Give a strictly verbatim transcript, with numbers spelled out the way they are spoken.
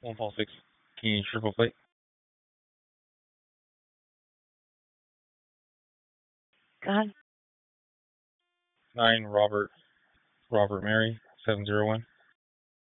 one Paul six. Can you triple plate? God. Nine Robert Robert Mary seven zero one.